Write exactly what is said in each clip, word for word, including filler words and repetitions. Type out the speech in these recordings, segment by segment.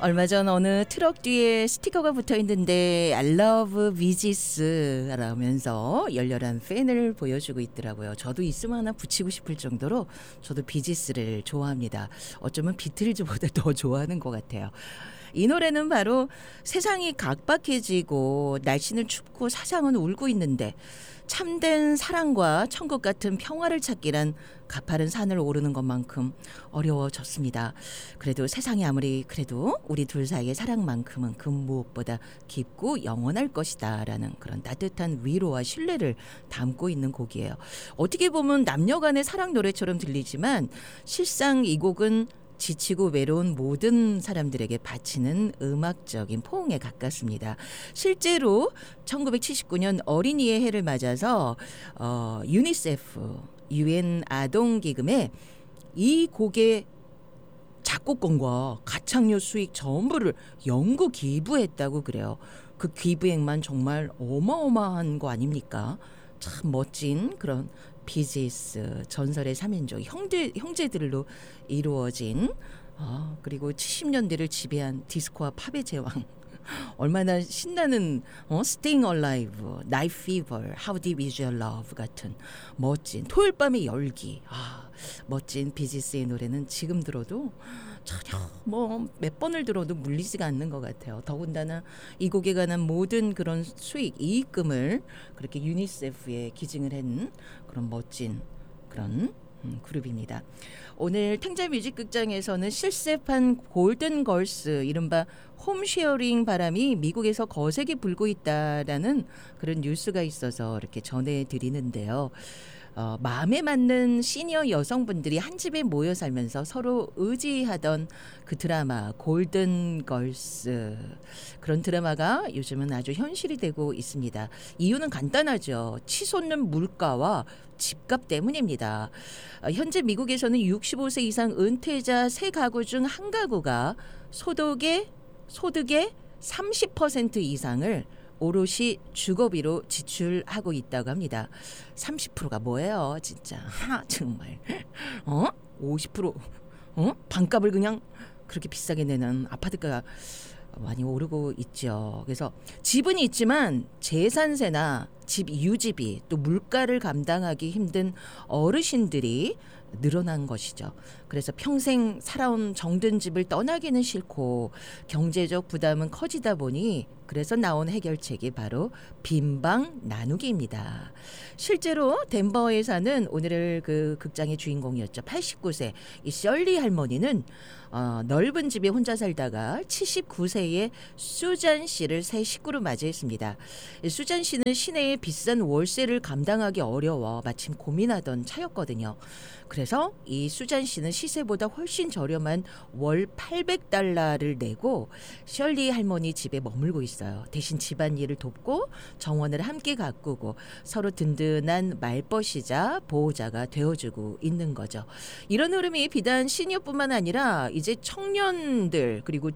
얼마 전 어느 트럭 뒤에 스티커가 붙어 있는데 I love 비지스 라면서 열렬한 팬을 보여주고 있더라고요. 저도 있으면 하나 붙이고 싶을 정도로 저도 비지스를 좋아합니다. 어쩌면 비틀즈보다 더 좋아하는 것 같아요. 이 노래는 바로 세상이 각박해지고 날씨는 춥고 사상은 울고 있는데 참된 사랑과 천국 같은 평화를 찾기란 가파른 산을 오르는 것만큼 어려워졌습니다. 그래도 세상이 아무리 그래도 우리 둘 사이의 사랑만큼은 그 무엇보다 깊고 영원할 것이다 라는 그런 따뜻한 위로와 신뢰를 담고 있는 곡이에요. 어떻게 보면 남녀 간의 사랑 노래처럼 들리지만 실상 이 곡은 지치고 외로운 모든 사람들에게 바치는 음악적인 포옹에 가깝습니다. 실제로 천구백칠십구 년 어린이의 해를 맞아서 어, 유니세프 유엔 아동기금에 이 곡의 작곡권과 가창료 수익 전부를 영구 기부했다고 그래요. 그 기부액만 정말 어마어마한 거 아닙니까? 참 멋진 그런 비지스 전설의 삼인조 형제, 형제들로 이루어진 어, 그리고 칠십 년대를 지배한 디스코와 팝의 제왕 얼마나 신나는 어, Staying Alive, Night Fever, How Deep Is Your Love 같은 멋진 토요일 밤의 열기 아, 멋진 비지스의 노래는 지금 들어도 전혀 뭐 몇 번을 들어도 물리지가 않는 것 같아요. 더군다나 이 곡에 관한 모든 그런 수익 이익금을 그렇게 유니세프에 기증을 한 그런 멋진 그런 음, 그룹입니다. 오늘 탱자 뮤직극장에서는 실습한 골든걸스 이른바 홈쉐어링 바람이 미국에서 거세게 불고 있다라는 그런 뉴스가 있어서 이렇게 전해드리는데요. 어, 마음에 맞는 시니어 여성분들이 한 집에 모여 살면서 서로 의지하던 그 드라마 골든걸스 그런 드라마가 요즘은 아주 현실이 되고 있습니다. 이유는 간단하죠. 치솟는 물가와 집값 때문입니다. 어, 현재 미국에서는 육십오 세 이상 은퇴자 세 가구 중 한 가구가 소득의 소득의 삼십 퍼센트 이상을 오롯이 주거비로 지출하고 있다고 합니다. 삼십 퍼센트가 뭐예요, 진짜. 하, 정말. 어? 오십 퍼센트. 어? 반값을 그냥 그렇게 비싸게 내는 아파트가 많이 오르고 있죠. 그래서 집은 있지만 재산세나 집 유지비 또 물가를 감당하기 힘든 어르신들이 늘어난 것이죠. 그래서 평생 살아온 정든 집을 떠나기는 싫고 경제적 부담은 커지다 보니 그래서 나온 해결책이 바로 빈방 나누기입니다. 실제로 덴버에 사는 오늘 그 극장의 주인공이었죠. 팔십구 세 이 셜리 할머니는 어, 넓은 집에 혼자 살다가 칠십구 세의 수잔 씨를 새 식구로 맞이했습니다. 수잔 씨는 시내의 비싼 월세를 감당하기 어려워 마침 고민하던 차였거든요. 그래서 이 수잔 씨는 시세보다 훨씬 저렴한 월 팔백 달러를 내고 셜리 할머니 집에 머물고 있어요. 대신 집안일을 돕고 정원을 함께 가꾸고 서로 든든한 말벗이자 보호자가 되어주고 있는 거죠. 이런 흐름이 비단 시니어뿐만 아니라 이제 청년들 그리고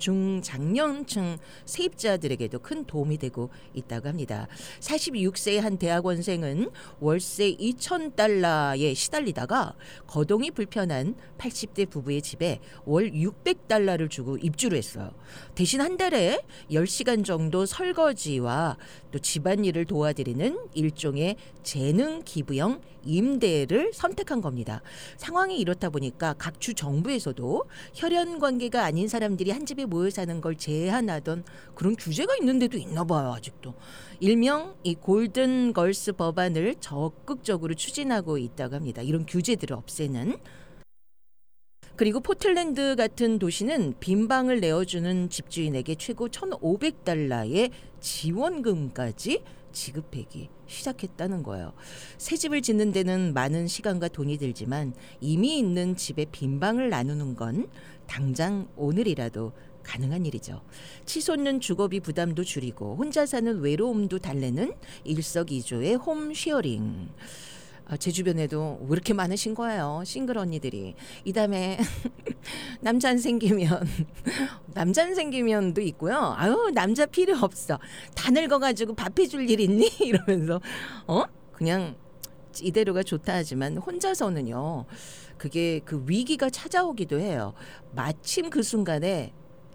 중장년층 세입자들에게도 큰 도움이 되고 있다고 합니다. 사십육 세의 한 대학원생은 월세 이천 달러에 시달리다가 거동이 불편한 팔십 대 부부의 집에 월 육백 달러를 주고 입주를 했어요. 대신 한 달에 열 시간 정도 설거지와 또 집안일을 도와드리는 일종의 재능 기부형 임대를 선택한 겁니다. 상황이 이렇다 보니까 각 주 정부에서도 혈연 관계가 아닌 사람들이 한 집에 모여 사는 걸 제한하던 그런 규제가 있는데도 있나 봐요, 아직도. 일명 이 골든걸스 법안을 적극적으로 추진하고 있다고 합니다. 이런 규제들을 없애는. 그리고 포틀랜드 같은 도시는 빈방을 내어주는 집주인에게 최고 천오백 달러의 지원금까지 지급하기 시작했다는 거예요. 새 집을 짓는 데는 많은 시간과 돈이 들지만 이미 있는 집에 빈방을 나누는 건 당장 오늘이라도 가능한 일이죠. 치솟는 주거비 부담도 줄이고 혼자 사는 외로움도 달래는 일석이조의 홈쉐어링. 제 주변에도 왜 이렇게 많으신 거예요. 싱글 언니들이. 이 다음에 남자 안 생기면 남자 안 생기면도 있고요. 아유 남자 필요 없어. 다 늙어가지고 밥 해줄 일 있니? 이러면서 어 그냥 이대로가 좋다 하지만 혼자서는요. 그게 그 위기가 찾아오기도 해요. 마침 그 순간에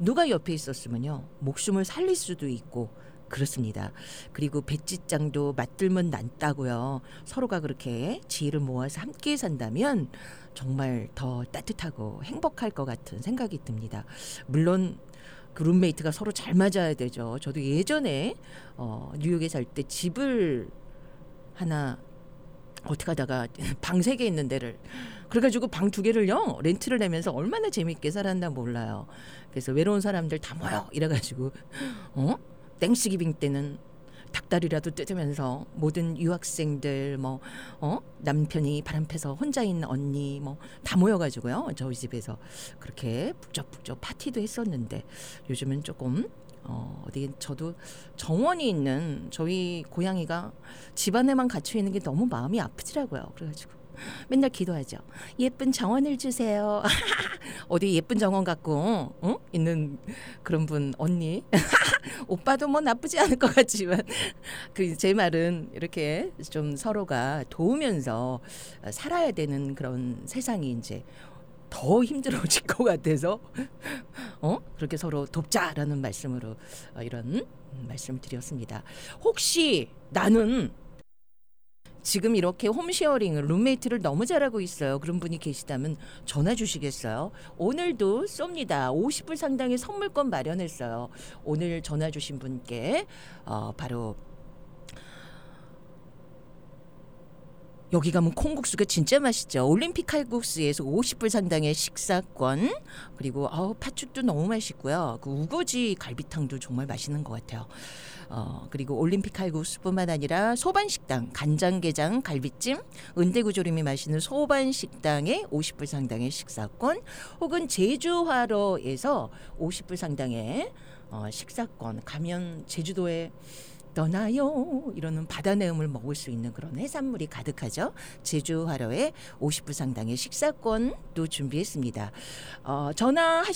누가 옆에 있었으면요 목숨을 살릴 수도 있고 그렇습니다. 그리고 배짓장도 맞들면 낫다고요. 서로가 그렇게 지혜를 모아서 함께 산다면 정말 더 따뜻하고 행복할 것 같은 생각이 듭니다. 물론 그 룸메이트가 서로 잘 맞아야 되죠. 저도 예전에 어, 뉴욕에 살 때 집을 하나 어떻게 하다가 방 세 개 있는 데를 그래가지고 방 두 개를요 렌트를 내면서 얼마나 재밌게 살았나 몰라요. 그래서 외로운 사람들 다 모여 이래가지고 어 땡스기빙 때는 닭다리라도 뜯으면서 모든 유학생들 뭐 어 남편이 바람펴서 혼자 있는 언니 뭐 다 모여가지고요 저희 집에서 그렇게 북적북적 파티도 했었는데 요즘은 조금 어, 어디 저도 정원이 있는 저희 고양이가 집 안에만 갇혀 있는 게 너무 마음이 아프더라고요. 그래가지고 맨날 기도하죠. 예쁜 정원을 주세요. 어디 예쁜 정원 갖고 어? 있는 그런 분 언니 오빠도 뭐 나쁘지 않을 것 같지만 그 제 말은 이렇게 좀 서로가 도우면서 살아야 되는 그런 세상이 이제 더 힘들어질 것 같아서 어 그렇게 서로 돕자라는 말씀으로 어, 이런 말씀을 드렸습니다. 혹시 나는 지금 이렇게 홈쉐어링을 룸메이트를 너무 잘하고 있어요. 그런 분이 계시다면 전화 주시겠어요? 오늘도 쏩니다. 오십 불 상당의 선물권 마련했어요. 오늘 전화 주신 분께 어, 바로 여기 가면 콩국수가 진짜 맛있죠. 올림픽 칼국수에서 오십 불 상당의 식사권 그리고 아우 팥죽도 너무 맛있고요. 그 우거지 갈비탕도 정말 맛있는 것 같아요. 어, 그리고 올림픽 칼국수뿐만 아니라 소반식당 간장게장 갈비찜 은대구조림이 맛있는 소반식당에 오십 불 상당의 식사권 혹은 제주화로에서 오십 불 상당의 어, 식사권 가면 제주도에 떠나요 이러는 바다 내음을 먹을 수 있는 그런 해산물이 가득하죠. 제주 화로에 오십 불 상당의 식사권도 준비했습니다. 어, 전화